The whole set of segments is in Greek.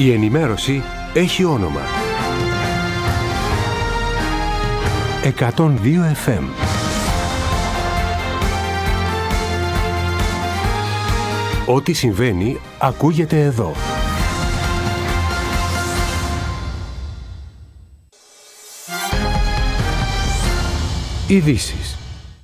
Η ενημέρωση έχει όνομα. 102 FM. Ό,τι συμβαίνει ακούγεται εδώ. Ειδήσεις.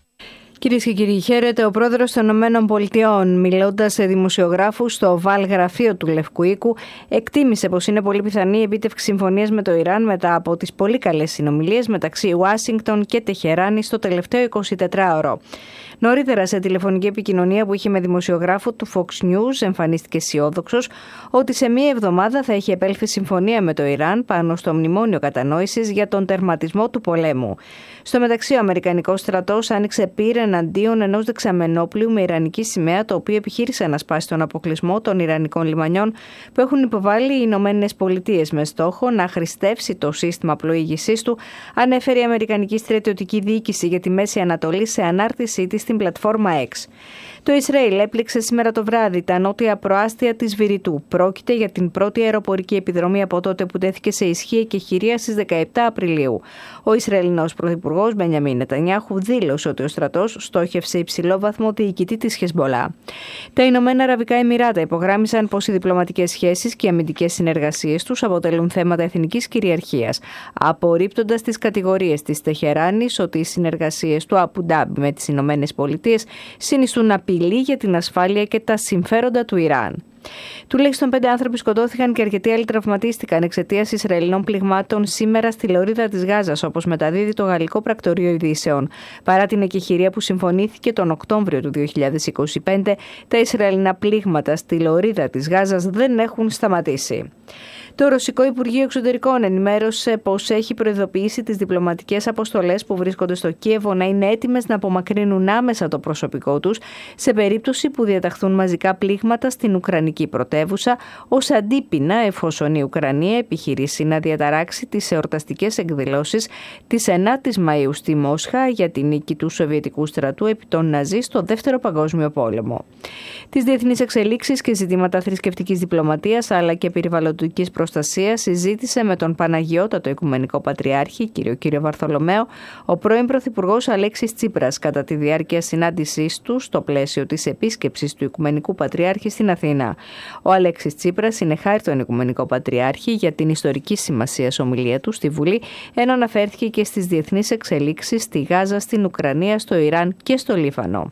Κυρίες και κύριοι, χαίρετε. Ο πρόεδρος των ΗΠΑ, μιλώντας σε δημοσιογράφους στο Οβάλ γραφείο του Λευκού Οίκου, εκτίμησε πως είναι πολύ πιθανή η επίτευξη συμφωνίας με το Ιράν μετά από τις πολύ καλές συνομιλίες μεταξύ Ουάσιγκτον και Τεχεράνη στο τελευταίο 24ωρο. Νωρίτερα, σε τηλεφωνική επικοινωνία που είχε με δημοσιογράφο του Fox News, εμφανίστηκε αισιόδοξος ότι σε μία εβδομάδα θα έχει επέλθει συμφωνία με το Ιράν πάνω στο μνημόνιο κατανόησης για τον τερματισμό του πολέμου. Στο μεταξύ, ο Αμερικανικός στρατός άνοιξε πυρ εναντίον ενός δεξαμενόπλοιου με ιρανική σημαία, το οποίο επιχείρησε να σπάσει τον αποκλεισμό των ιρανικών λιμανιών που έχουν υποβάλει οι Ηνωμένες Πολιτείες με στόχο να χρηστεύσει το σύστημα πλοήγησής του, ανέφερε η Αμερικανική Στρατιωτική Διοίκηση για τη Μέση Ανατολή σε ανάρτησή της στην πλατφόρμα X. Το Ισραήλ έπληξε σήμερα το βράδυ τα νότια προάστια της Βηρητού. Πρόκειται για την πρώτη αεροπορική επιδρομή από τότε που τέθηκε σε ισχύ εκεχηρία στις 17 Απριλίου. Ο Ισραηλινός Πρωθυπουργός Μπενιαμίν Νετανιάχου δήλωσε ότι ο στρατός στόχευσε υψηλόβαθμο διοικητή της Χεσμολά. Τα Ηνωμένα Αραβικά Εμιράτα υπογράμμισαν πως οι διπλωματικές σχέσεις και οι αμυντικές συνεργασίες τους αποτελούν θέματα εθνικής κυριαρχίας, απορρίπτοντας τις κατηγορίες της Τεχεράνης ότι οι συνεργασίες του Αμπου Ντάμπι με τις Ηνωμένες Πολιτείες συνιστούν απειλή για την ασφάλεια και τα συμφέροντα του Ιράν. Τουλάχιστον 5 άνθρωποι σκοτώθηκαν και αρκετοί άλλοι τραυματίστηκαν εξαιτίας Ισραηλινών πληγμάτων σήμερα στη λωρίδα της Γάζας, όπως μεταδίδει το Γαλλικό Πρακτορείο Ειδήσεων. Παρά την εκεχηρία που συμφωνήθηκε τον Οκτώβριο του 2025, τα Ισραηλινά πλήγματα στη λωρίδα της Γάζας δεν έχουν σταματήσει. Το Ρωσικό Υπουργείο Εξωτερικών ενημέρωσε πως έχει προειδοποιήσει τις διπλωματικές αποστολές που βρίσκονται στο Κίεβο να είναι έτοιμες να απομακρύνουν άμεσα το προσωπικό τους σε περίπτωση που διαταχθούν μαζικά πλήγματα στην Ουκρανική πρωτεύουσα ως αντίπεινα εφόσον η Ουκρανία επιχειρήσει να διαταράξει τις εορταστικές εκδηλώσεις της 9ης Μαΐου στη Μόσχα για την νίκη του Σοβιετικού στρατού επί των Ναζί στο Δεύτερο Παγκόσμιο Πόλεμο. Τις διεθνείς εξελίξεις και ζητήματα θρησκευτικής διπλωματίας αλλά και περιβαλλοντικής προστασίας συζήτησε με τον Παναγιώτατο Οικουμενικό Πατριάρχη, κύριο Βαρθολομαίο, ο πρώην Πρωθυπουργός Αλέξης Τσίπρας κατά τη διάρκεια συνάντησής του στο πλαίσιο της επίσκεψης του Οικουμενικού Πατριάρχη στην Αθήνα. Ο Αλέξης Τσίπρας συνεχάρει τον Οικουμενικό Πατριάρχη για την ιστορική σημασία ομιλία του στη Βουλή, ενώ αναφέρθηκε και στις διεθνείς εξελίξεις στη Γάζα, στην Ουκρανία, στο Ιράν και στο Λίβανο.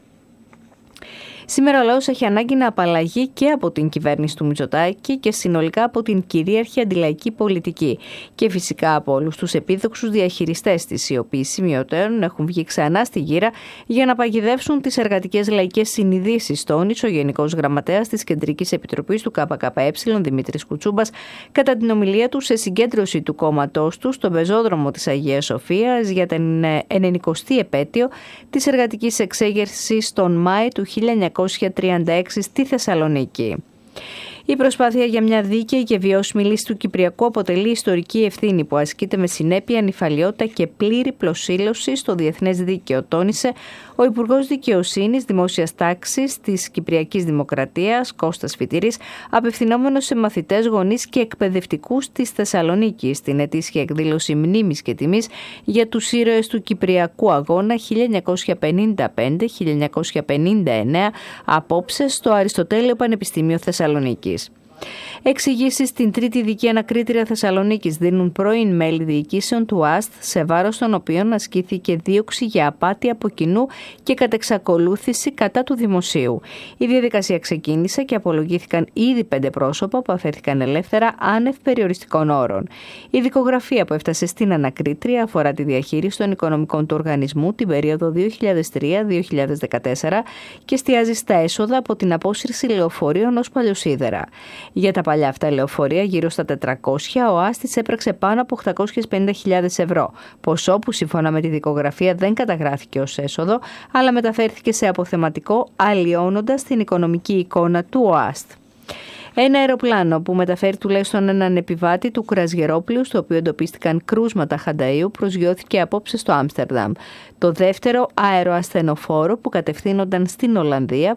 Σήμερα ο λαός έχει ανάγκη να απαλλαγεί και από την κυβέρνηση του Μητσοτάκη και συνολικά από την κυρίαρχη αντιλαϊκή πολιτική και φυσικά από όλους τους επίδοξους διαχειριστές της, οι οποίοι σημειωτέων έχουν βγει ξανά στη γύρα για να παγιδεύσουν τις εργατικές λαϊκές συνειδήσεις, τόνισε ο Γενικός Γραμματέας της Κεντρικής Επιτροπής του ΚΚΕ Δημήτρης Κουτσούμπας κατά την ομιλία του σε συγκέντρωση του κόμματός του στον πεζόδρομο της Αγίας Σοφίας για την 90η επέτειο της εργατικής εξέγερσης τον Μάη του 1936 στη Θεσσαλονίκη. Η προσπάθεια για μια δίκαιη και βιώσιμη λύση του Κυπριακού αποτελεί ιστορική ευθύνη που ασκείται με συνέπεια, νηφαλιότητα και πλήρη προσήλωση στο διεθνές δίκαιο, τόνισε ο Υπουργός Δικαιοσύνης, Δημόσιας Τάξης της Κυπριακής Δημοκρατίας, Κώστας Φιτήρης, απευθυνόμενος σε μαθητές, γονείς και εκπαιδευτικούς της Θεσσαλονίκης στην ετήσια εκδήλωση μνήμης και τιμής για τους ήρωες του Κυπριακού Αγώνα 1955-1959 απόψε στο Αριστοτέλειο Πανεπιστήμιο Θεσσαλονίκης. Εξηγήσεις στην Τρίτη Ειδική Ανακρίτρια Θεσσαλονίκης δίνουν πρώην μέλη διοικήσεων του ΑΣΤ, σε βάρος των οποίων ασκήθηκε δίωξη για απάτη από κοινού και κατεξακολούθηση κατά του δημοσίου. Η διαδικασία ξεκίνησε και απολογήθηκαν ήδη 5 πρόσωπα που αφέθηκαν ελεύθερα άνευ περιοριστικών όρων. Η δικογραφία που έφτασε στην Ανακρίτρια αφορά τη διαχείριση των οικονομικών του οργανισμού την περίοδο 2003-2014 και εστιάζει στα έσοδα από την απόσυρση λεωφορείων ως παλιοσίδερα. Για τα παλιά αυτά λεωφορεία, γύρω στα 400, ο Άστης έπραξε πάνω από 850.000 ευρώ, ποσό που σύμφωνα με τη δικογραφία δεν καταγράφηκε ως έσοδο, αλλά μεταφέρθηκε σε αποθεματικό, αλλοιώνοντας την οικονομική εικόνα του ΟΑΣΤ. Ένα αεροπλάνο που μεταφέρει τουλάχιστον έναν επιβάτη του κρουαζιερόπλοιου, στο οποίο εντοπίστηκαν κρούσματα χανταΐου, προσγειώθηκε απόψε στο Άμστερνταμ. Το δεύτερο αεροασθενοφόρο που κατευθύνονταν στην Ολλανδία